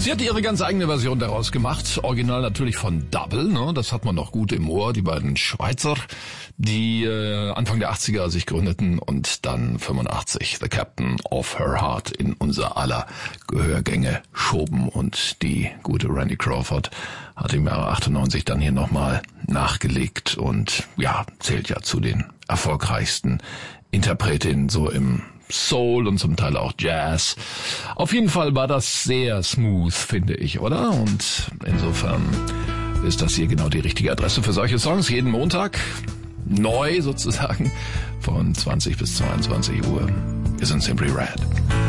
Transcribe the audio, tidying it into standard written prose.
Sie hat ihre ganz eigene Version daraus gemacht. Original natürlich von Double, ne? Das hat man noch gut im Ohr. Die beiden Schweizer, die Anfang der 80er sich gründeten und dann 85 The Captain of Her Heart in unser aller Gehörgänge schoben. Und die gute Randy Crawford hat im Jahre 98 dann hier nochmal nachgelegt und ja, zählt ja zu den erfolgreichsten Interpretinnen so im Soul und zum Teil auch Jazz. Auf jeden Fall war das sehr smooth, finde ich, oder? Und insofern ist das hier genau die richtige Adresse für solche Songs. Jeden Montag neu sozusagen von 20 bis 22 Uhr. Wir sind Simply Red.